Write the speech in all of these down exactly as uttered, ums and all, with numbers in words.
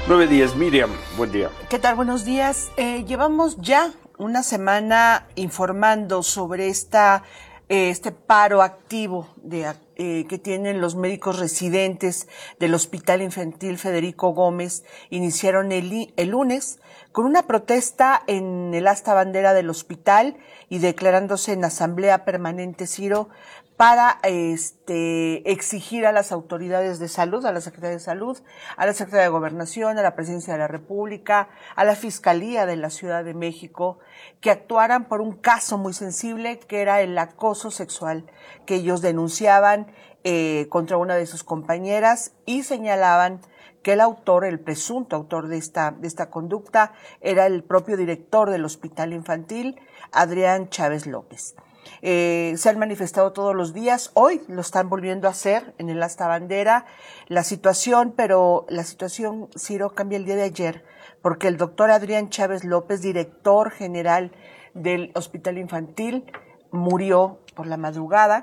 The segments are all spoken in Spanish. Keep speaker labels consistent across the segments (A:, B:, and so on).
A: nueve diez, Miriam, buen día.
B: ¿Qué tal? Buenos días. Eh, llevamos ya una semana informando sobre esta, eh, este paro activo de, eh, que tienen los médicos residentes del Hospital Infantil Federico Gómez. Iniciaron el, el lunes con una protesta en el asta bandera del hospital y declarándose en asamblea permanente, Ciro, para este, exigir a las autoridades de salud, a la Secretaría de Salud, a la Secretaría de Gobernación, a la Presidencia de la República, a la Fiscalía de la Ciudad de México, que actuaran por un caso muy sensible, que era el acoso sexual que ellos denunciaban eh, contra una de sus compañeras y señalaban que el autor, el presunto autor de esta, de esta conducta, era el propio director del Hospital Infantil, Adrián Chávez López. Eh, se han manifestado todos los días, hoy lo están volviendo a hacer en el asta bandera, la situación, pero la situación, Ciro, cambia el día de ayer, porque el doctor Adrián Chávez López, director general del Hospital Infantil, murió por la madrugada.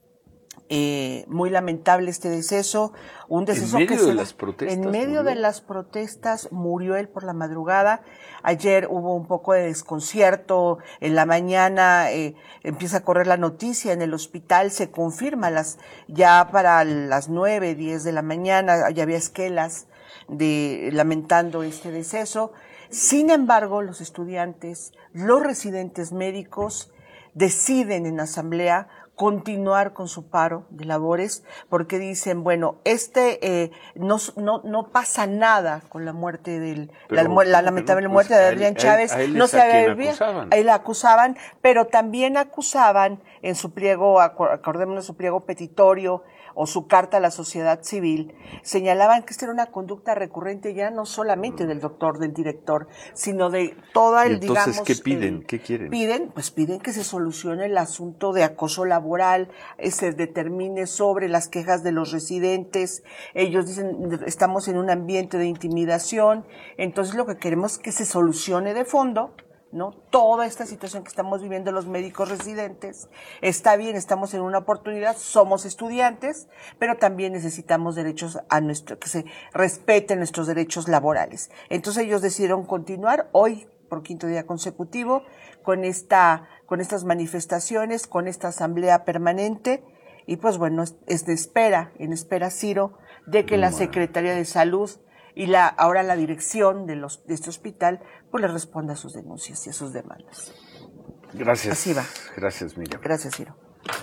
B: Eh, muy lamentable este deceso, un deceso
A: en medio
B: que
A: de
B: se,
A: las protestas
B: en medio
A: murió.
B: de las protestas murió él por la madrugada. Ayer hubo un poco de desconcierto, en la mañana eh, empieza a correr la noticia en el hospital, se confirma las ya para las nueve, diez de la mañana, ya había esquelas de lamentando este deceso. Sin embargo, los estudiantes, los residentes médicos deciden en asamblea continuar con su paro de labores, porque dicen, bueno, este eh, no, no no pasa nada con la muerte del
A: pero,
B: la, la lamentable
A: pero,
B: muerte
A: pues,
B: de Adrián
A: a él,
B: Chávez,
A: a él
B: no se
A: había
B: había ahí la acusaban, pero también acusaban en su pliego, acordémonos su pliego petitorio o su carta a la sociedad civil, señalaban que esta era una conducta recurrente ya no solamente del doctor, del director, sino de toda el,
A: entonces,
B: digamos...
A: ¿qué piden?
B: El,
A: ¿Qué quieren?
B: Piden, pues piden que se solucione el asunto de acoso laboral, eh, se determine sobre las quejas de los residentes. Ellos dicen, estamos en un ambiente de intimidación, entonces lo que queremos es que se solucione de fondo, ¿no? Toda esta situación que estamos viviendo los médicos residentes. Está bien, estamos en una oportunidad, somos estudiantes, pero también necesitamos derechos a nuestro, que se respeten nuestros derechos laborales. Entonces ellos decidieron continuar hoy por quinto día consecutivo con esta, con estas manifestaciones, con esta asamblea permanente, y pues bueno, es, es de espera, en espera, Ciro, de que la Secretaría de Salud y la ahora la dirección de los de este hospital pues le responda a sus denuncias y a sus demandas.
A: Gracias.
B: Así va.
A: Gracias, Miriam.
B: Gracias, Ciro.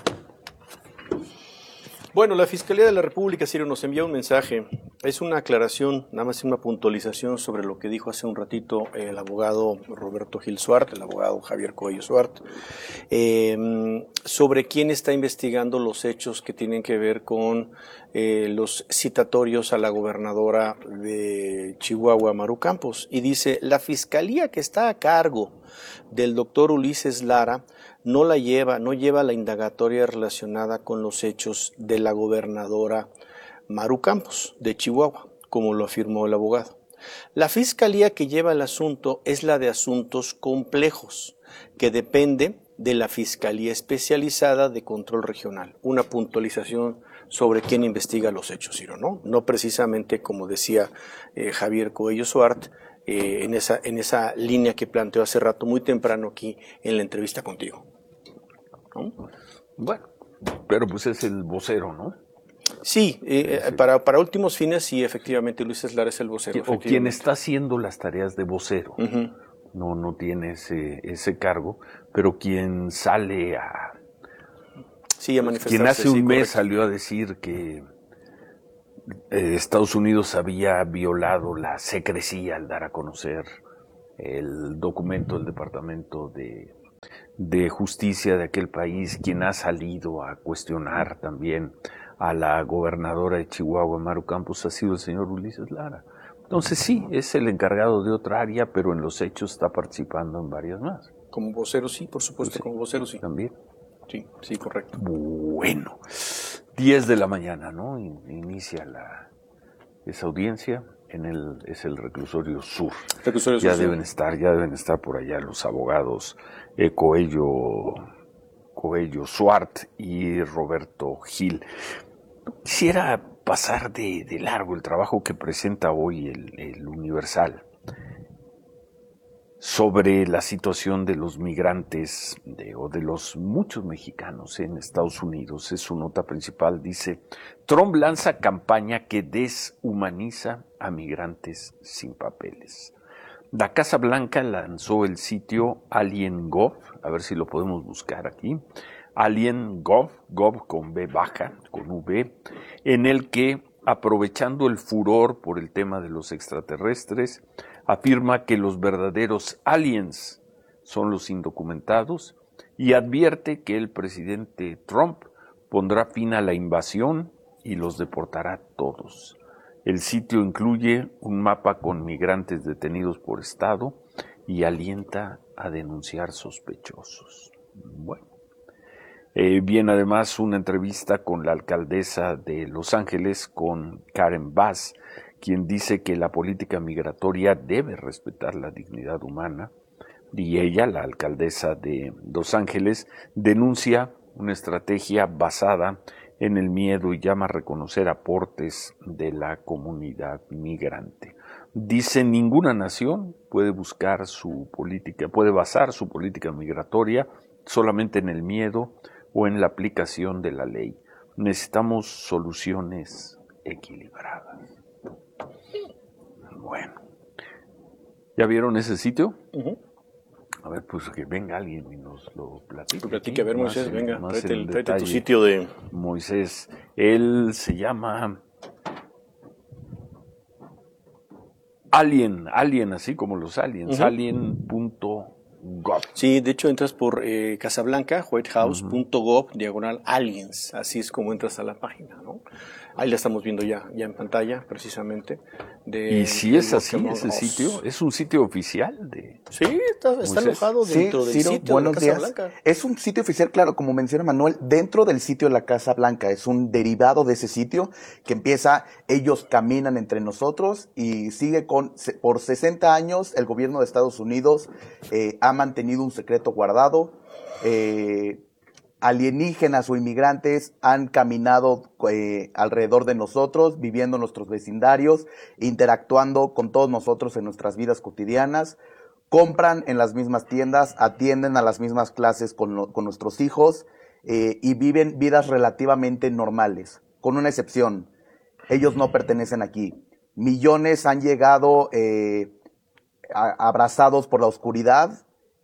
C: Bueno, la Fiscalía de la República, Ciro, nos envía un mensaje. Es una aclaración, nada más una puntualización sobre lo que dijo hace un ratito el abogado Roberto Gil Suart, el abogado Javier Coello Suart, eh, sobre quién está investigando los hechos que tienen que ver con eh, los citatorios a la gobernadora de Chihuahua, Maru Campos. Y dice, la Fiscalía que está a cargo del doctor Ulises Lara no la lleva, no lleva la indagatoria relacionada con los hechos de la gobernadora Maru Campos de Chihuahua, como lo afirmó el abogado. La fiscalía que lleva el asunto es la de asuntos complejos, que depende de la Fiscalía Especializada de Control Regional. Una puntualización sobre quién investiga los hechos, Ciro, ¿no? No precisamente, como decía eh, Javier Coello Suart, eh, en esa, en esa línea que planteó hace rato, muy temprano aquí en la entrevista contigo. ¿No?
A: Bueno, pero pues es el vocero, ¿no?
C: Sí, eh, sí. Para, para últimos fines, sí, efectivamente, Luis Eslar es el vocero.
A: O quien está haciendo las tareas de vocero.
C: Uh-huh.
A: No, no tiene ese, ese cargo, pero quien sale a...
C: Sí, a manifestarse.
A: Quien hace un
C: sí,
A: mes
C: correcto.
A: salió a decir que eh, Estados Unidos había violado la secrecía al dar a conocer el documento del Departamento de... de Justicia de aquel país, quien ha salido a cuestionar también a la gobernadora de Chihuahua, Maru Campos, ha sido el señor Ulises Lara. Entonces sí, es el encargado de otra área, pero en los hechos está participando en varias más.
C: Como vocero sí, por supuesto,
A: Sí,
C: como vocero sí.
A: También.
C: Sí, sí, correcto.
A: Bueno, diez de la mañana, ¿no? Inicia la, esa audiencia. En el, es el reclusorio sur.
C: Reclusorio
A: ya
C: sur,
A: deben
C: sí.
A: estar, ya deben estar por allá los abogados eh, Coello, Coello Suart y Roberto Gil. Quisiera pasar de, de largo el trabajo que presenta hoy el, el Universal sobre la situación de los migrantes de, o de los muchos mexicanos en Estados Unidos. Es su nota principal. Dice: Trump lanza campaña que deshumaniza a migrantes sin papeles. La Casa Blanca lanzó el sitio Alien punto gov, a ver si lo podemos buscar aquí, Alien punto gov, gov con B baja, con V, en el que, aprovechando el furor por el tema de los extraterrestres, afirma que los verdaderos aliens son los indocumentados y advierte que el presidente Trump pondrá fin a la invasión y los deportará todos. El sitio incluye un mapa con migrantes detenidos por estado y alienta a denunciar sospechosos. Bueno. Eh, viene además una entrevista con la alcaldesa de Los Ángeles, con Karen Bass, quien dice que la política migratoria debe respetar la dignidad humana, y ella, la alcaldesa de Los Ángeles, denuncia una estrategia basada en el miedo y llama a reconocer aportes de la comunidad migrante. Dice: ninguna nación puede buscar su política, puede basar su política migratoria solamente en el miedo o en la aplicación de la ley. Necesitamos soluciones equilibradas. Bueno, ¿ya vieron ese sitio? Uh-huh. A ver, pues que venga alguien y nos lo platique.
C: Que platique, a ver, Moisés, venga, tráete, el, tráete tu sitio de...
A: Moisés, él se llama Alien, Alien, así como los aliens, uh-huh. alien punto gov.
C: Sí, de hecho entras por eh, Casablanca, white house punto gov, uh-huh. diagonal aliens, así es como entras a la página, ¿no? Ahí la estamos viendo ya, ya en pantalla, precisamente. De,
A: y si es así, ese sitio, ¿es un sitio oficial de...?
C: Sí, está, está alojado dentro sí, del
D: Ciro,
C: sitio
D: buenos
C: de la Casa
D: días.
C: Blanca.
D: Es un sitio oficial, claro, como menciona Manuel, dentro del sitio de la Casa Blanca. Es un derivado de ese sitio que empieza, ellos caminan entre nosotros y sigue con, por sesenta años, el gobierno de Estados Unidos eh, ha mantenido un secreto guardado. Eh, alienígenas o inmigrantes han caminado eh, alrededor de nosotros, viviendo en nuestros vecindarios, interactuando con todos nosotros en nuestras vidas cotidianas, compran en las mismas tiendas, atienden a las mismas clases con, lo, con nuestros hijos eh, y viven vidas relativamente normales, con una excepción: ellos no pertenecen aquí. Millones han llegado eh, a, abrazados por la oscuridad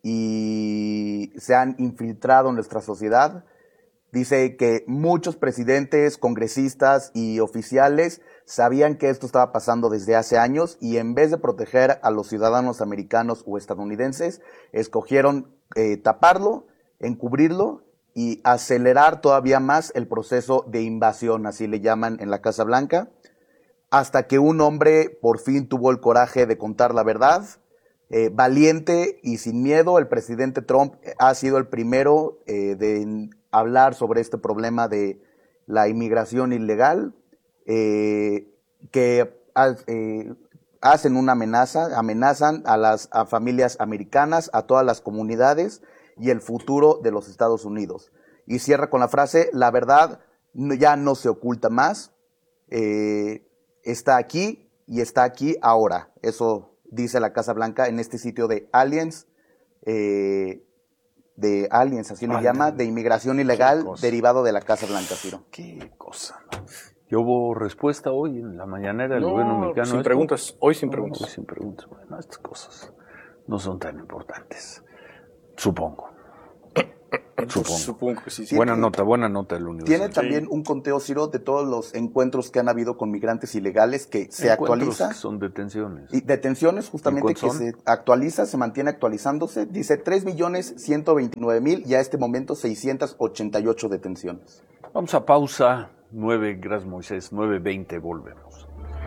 D: y se han infiltrado en nuestra sociedad. Dice que muchos presidentes, congresistas y oficiales sabían que esto estaba pasando desde hace años y en vez de proteger a los ciudadanos americanos o estadounidenses, escogieron eh, taparlo, encubrirlo y acelerar todavía más el proceso de invasión, así le llaman en la Casa Blanca, hasta que un hombre por fin tuvo el coraje de contar la verdad. Eh, valiente y sin miedo, el presidente Trump ha sido el primero eh, de hablar sobre este problema de la inmigración ilegal, eh, que eh, hacen una amenaza, amenazan a las a familias americanas, a todas las comunidades y el futuro de los Estados Unidos. Y cierra con la frase: la verdad ya no se oculta más, eh, está aquí y está aquí ahora. Eso dice la Casa Blanca en este sitio de Aliens, eh, de Aliens, así lo llama, de inmigración ilegal, derivado de la Casa Blanca, Ciro.
A: Qué cosa, ¿no? ¿Y hubo respuesta hoy en la mañanera del
C: no,
A: gobierno mexicano?
C: sin preguntas, hoy sin preguntas.
A: No, hoy sin preguntas. Bueno, estas cosas no son tan importantes, supongo. Supongo.
C: Supongo que sí.
A: Buena nota, buena nota del Universal.
D: Tiene también sí. un conteo, Ciro, de todos los encuentros que han habido con migrantes ilegales que se actualiza.
A: Que son detenciones.
D: Y detenciones justamente que son? se actualiza, se mantiene actualizándose. Dice tres millones ciento veintinueve mil y a este momento seiscientas ochenta y ocho detenciones.
A: Vamos a pausa. nueve, gracias Moisés, nueve veinte, volvemos.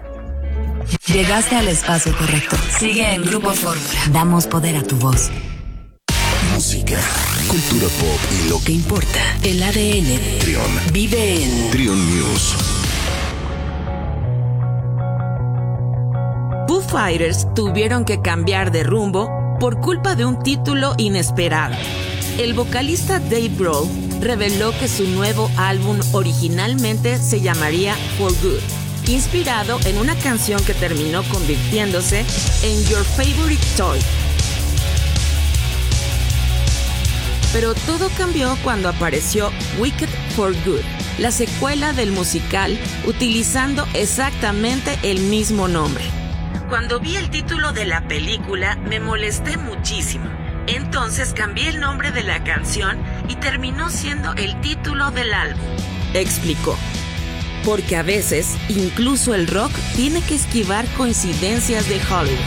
E: Llegaste al espacio correcto. Sigue en Grupo Fórmula. Damos poder a tu voz.
F: Música, cultura pop y lo que importa.
E: El A D N de
F: Trión.
E: Vive en
F: Trión News.
G: Foo Fighters tuvieron que cambiar de rumbo por culpa de un título inesperado. El vocalista Dave Grohl reveló que su nuevo álbum originalmente se llamaría For Good, inspirado en una canción que terminó convirtiéndose en Your Favorite Toy. Pero todo cambió cuando apareció Wicked for Good, la secuela del musical, utilizando exactamente el mismo nombre. Cuando vi el título de la película, me molesté muchísimo. Entonces cambié el nombre de la canción y terminó siendo el título del álbum, explicó. Porque a veces, incluso el rock tiene que esquivar coincidencias de Hollywood.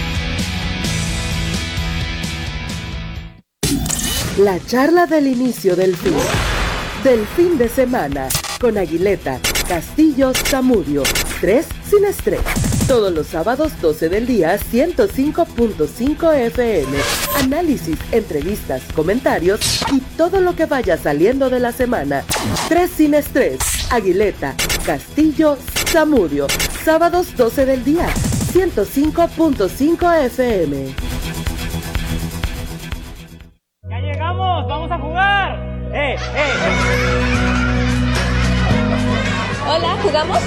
H: La charla del inicio del fin. Del fin de semana. Con Aguileta, Castillo, Zamudio. Tres sin estrés. Todos los sábados doce del día, ciento cinco punto cinco F M. Análisis, entrevistas, comentarios y todo lo que vaya saliendo de la semana. Tres sin estrés. Aguileta, Castillo, Zamudio. Sábados doce del día, ciento cinco punto cinco F M.
I: ¡Ya llegamos! ¡Vamos a jugar! ¡Eh, eh, eh!
J: Hola, ¿jugamos?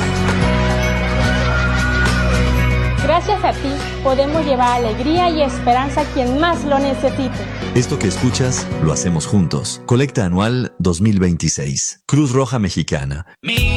J: Gracias a ti, podemos llevar alegría y esperanza a quien más lo necesite.
K: Esto que escuchas, lo hacemos juntos. Colecta anual dos mil veintiséis. Cruz Roja Mexicana.
L: Mi